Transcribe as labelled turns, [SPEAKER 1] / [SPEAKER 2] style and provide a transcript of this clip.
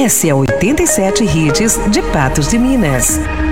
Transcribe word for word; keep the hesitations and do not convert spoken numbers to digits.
[SPEAKER 1] Essa é a oitenta e sete Hits de Patos de Minas.